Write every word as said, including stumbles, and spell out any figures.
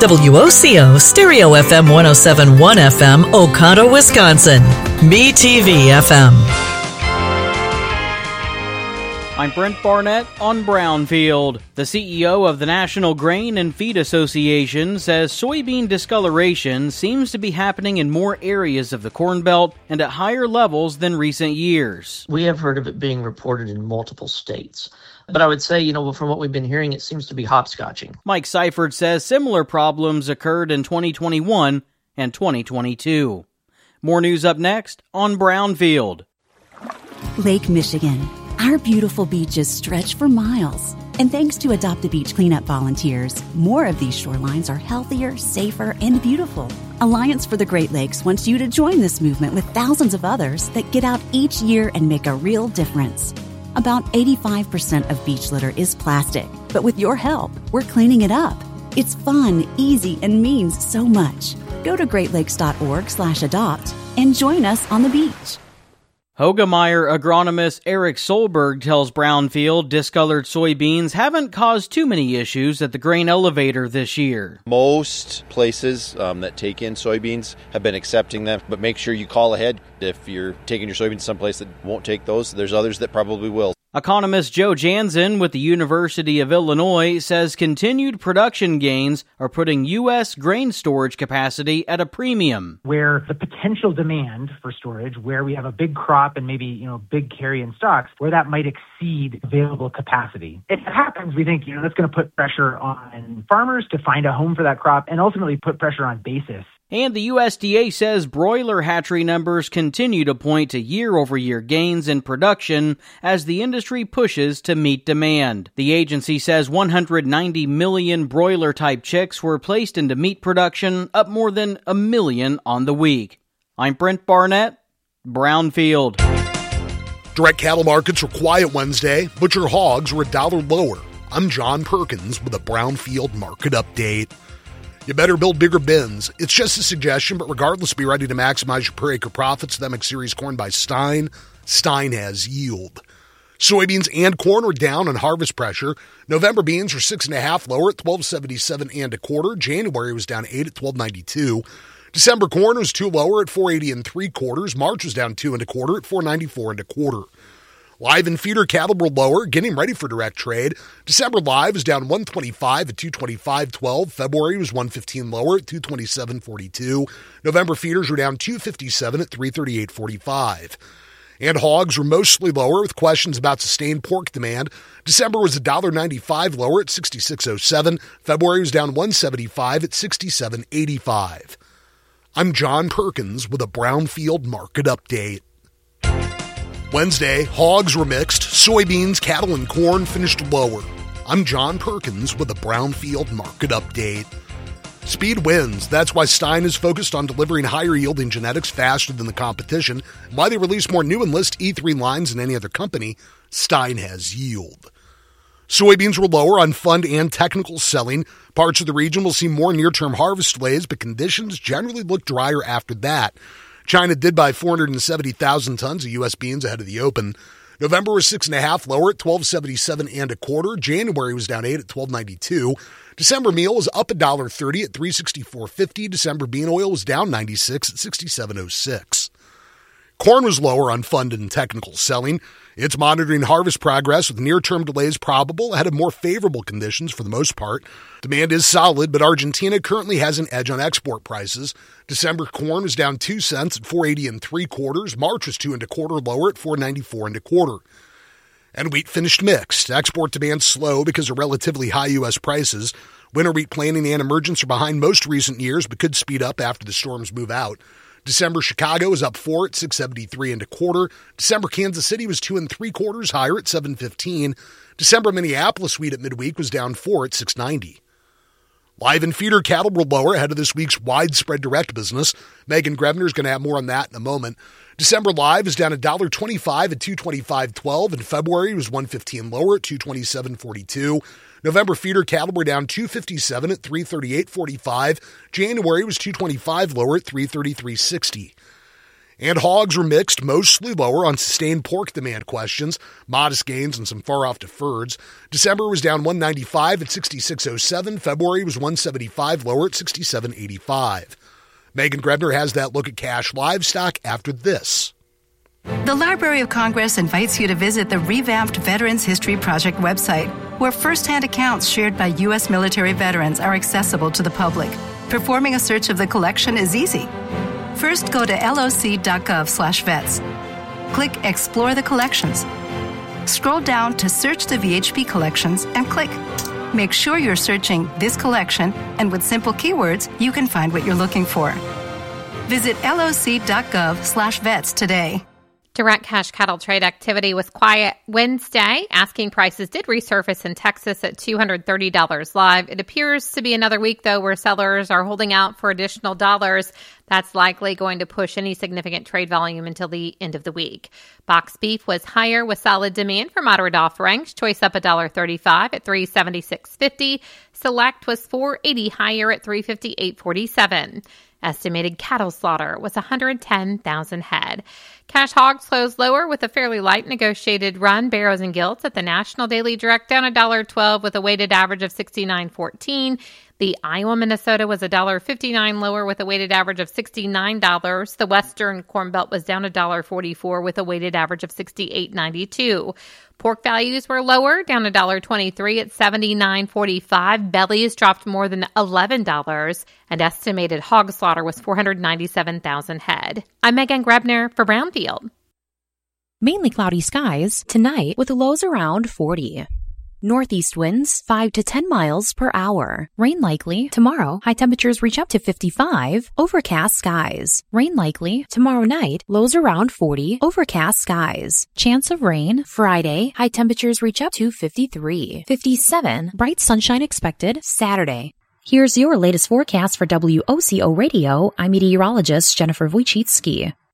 W O C O Stereo F M one oh seven point one F M, Oconto, Wisconsin. B T V F M. I'm Brent Barnett on Brownfield. The C E O of the National Grain and Feed Association says soybean discoloration seems to be happening in more areas of the Corn Belt and at higher levels than recent years. We have heard of it being reported in multiple states. But I would say, you know, from what we've been hearing, it seems to be hopscotching. Mike Seifert says similar problems occurred in twenty twenty-one and twenty twenty-two. More news up next on Brownfield. Lake Michigan. Our beautiful beaches stretch for miles. And thanks to Adopt a Beach cleanup volunteers, more of these shorelines are healthier, safer, and beautiful. Alliance for the Great Lakes wants you to join this movement with thousands of others that get out each year and make a real difference. About eighty-five percent of beach litter is plastic, but with your help, we're cleaning it up. It's fun, easy, and means so much. Go to greatlakes.org slash adopt and join us on the beach. Hoegemeyer agronomist Eric Solberg tells Brownfield discolored soybeans haven't caused too many issues at the grain elevator this year. Most places um, that take in soybeans have been accepting them, but make sure you call ahead. If you're taking your soybeans someplace that won't take those, there's others that probably will. Economist Joe Jansen with the University of Illinois says continued production gains are putting U S grain storage capacity at a premium. Where the potential demand for storage, where we have a big crop and maybe, you know, big carry in stocks, where that might exceed available capacity. If it happens, we think, you know, that's going to put pressure on farmers to find a home for that crop and ultimately put pressure on basis. And the U S D A says broiler hatchery numbers continue to point to year-over-year gains in production as the industry pushes to meet demand. The agency says one hundred ninety million broiler-type chicks were placed into meat production, up more than a million on the week. I'm Brent Barnett, Brownfield. Direct cattle markets were quiet Wednesday. Butcher hogs were a dollar lower. I'm John Perkins with a Brownfield market update. You better build bigger bins. It's just a suggestion, but regardless, be ready to maximize your per acre profits with M X Series corn by Stein. Stein has yield. Soybeans and corn were down on harvest pressure. November beans were six and a half lower at twelve seventy-seven and a quarter. January was down eight at twelve ninety-two. December corn was two lower at four eighty and three quarters. March was down two and a quarter at four ninety-four and a quarter. Live and feeder cattle were lower, getting ready for direct trade. December live was down one twenty-five at two twenty-five twelve. February was one fifteen lower at two twenty-seven forty-two. November feeders were down two fifty-seven at three thirty-eight forty-five. And hogs were mostly lower with questions about sustained pork demand. December was one dollar ninety-five lower at sixty-six oh seven. February was down one seventy-five at sixty-seven eighty-five. I'm John Perkins with a Brownfield market update. Wednesday, hogs were mixed. Soybeans, cattle, and corn finished lower. I'm John Perkins with a Brownfield market update. Speed wins. That's why Stein is focused on delivering higher yielding genetics faster than the competition. Why they release more new Enlist E three lines than any other company, Stein has yield. Soybeans were lower on fund and technical selling. Parts of the region will see more near-term harvest delays, but conditions generally look drier after that. China did buy four hundred seventy thousand tons of U S beans ahead of the open. November was six and a half lower at twelve seventy-seven and a quarter. January was down eight at twelve ninety-two. December meal was up one dollar thirty at three sixty-four fifty. December bean oil was down ninety-six at sixty-seven oh six. Corn was lower on fund and technical selling. It's monitoring harvest progress with near-term delays probable ahead of more favorable conditions for the most part. Demand is solid, but Argentina currently has an edge on export prices. December corn was down two cents at four eighty and three quarters. March was two and a quarter lower at four ninety-four and a quarter. And wheat finished mixed. Export demand slow because of relatively high U S prices. Winter wheat planting and emergence are behind most recent years, but could speed up after the storms move out. December Chicago was up four at six seventy-three and a quarter. December Kansas City was two and three quarters higher at seven fifteen. December Minneapolis wheat at midweek was down four at six ninety. Live and feeder cattle were lower ahead of this week's widespread direct business. Megan Grevner is going to have more on that in a moment. December live is down one dollar twenty-five at two twenty-five twelve, and February was one fifteen lower at two twenty-seven forty-two. November feeder cattle were down two fifty-seven at three thirty-eight forty-five. January was two twenty-five lower at three thirty-three sixty. And hogs were mixed, mostly lower on sustained pork demand questions, modest gains and some far-off deferreds. December was down one ninety-five at sixty-six oh seven. February was one seventy-five, lower at sixty-seven eighty-five. Megan Grebner has that look at cash livestock after this. The Library of Congress invites you to visit the revamped Veterans History Project website, where firsthand accounts shared by U S military veterans are accessible to the public. Performing a search of the collection is easy. First, go to loc.gov slash vets. Click Explore the Collections. Scroll down to Search the V H P Collections and click. Make sure you're searching this collection, and with simple keywords, you can find what you're looking for. Visit loc.gov slash vets today. Direct cash cattle trade activity was quiet Wednesday. Asking prices did resurface in Texas at two hundred thirty dollars live. It appears to be another week, though, where sellers are holding out for additional dollars. That's likely going to push any significant trade volume until the end of the week. Box beef was higher with solid demand for moderate offerings. Choice up one dollar thirty-five at three seventy-six fifty. Select was four eighty higher at three fifty-eight forty-seven. Estimated cattle slaughter was one hundred ten thousand head. Cash hogs closed lower with a fairly light negotiated run. Barrows and Gilts at the National Daily Direct down one dollar twelve with a weighted average of sixty-nine fourteen. The Iowa Minnesota was one dollar fifty-nine lower with a weighted average of sixty-nine dollars. The Western Corn Belt was down one dollar forty-four with a weighted average of sixty-eight ninety-two. Pork values were lower, down one dollar twenty-three at seventy-nine forty-five. Bellies dropped more than eleven dollars, and estimated hog slaughter was four hundred ninety-seven thousand head. I'm Megan Grebner for Brownfield. Mainly cloudy skies tonight with lows around forty. Northeast winds five to ten miles per hour. Rain likely tomorrow. High temperatures reach up to fifty-five. Overcast skies. Rain likely tomorrow night. Lows around forty. Overcast skies. Chance of rain Friday. High temperatures reach up to fifty-three. fifty-seven. Bright sunshine expected Saturday. Here's your latest forecast for W O C O Radio. I'm meteorologist Jennifer Wojcicki.